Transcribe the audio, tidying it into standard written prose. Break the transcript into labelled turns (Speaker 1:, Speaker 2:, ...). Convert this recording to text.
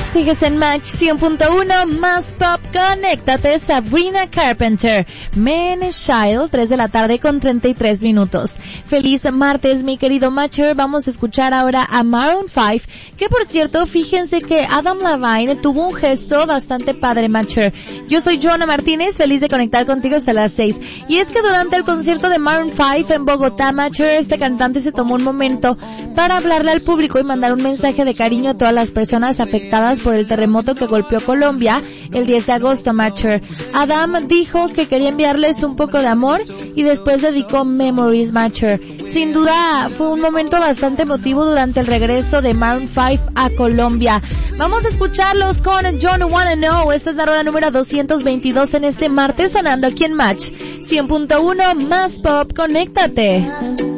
Speaker 1: Sigues en Match 100.1 más pop. Conéctate. Sabrina Carpenter, Man Child, 3 de la tarde con 33 minutos. Feliz martes, mi querido Matcher. Vamos a escuchar ahora a Maroon 5, que por cierto, fíjense que Adam Levine tuvo un gesto bastante padre, Matcher. Yo soy Joana Martínez, feliz de conectar contigo hasta las 6. Y es que durante el concierto de Maroon 5 en Bogotá, Matcher, este cantante se tomó un momento para hablarle al público y mandar un mensaje de cariño a todas las personas afectadas por el terremoto que golpeó Colombia el 10 de agosto, Matcher. Adam dijo que quería enviarles un poco de amor y después dedicó Memories, Matcher. Sin duda fue un momento bastante emotivo durante el regreso de Maroon 5 a Colombia. Vamos a escucharlos con Don't Wanna Know. Esta es la rola número 222 en este martes, sonando aquí en Match 100.1 más pop. Conéctate.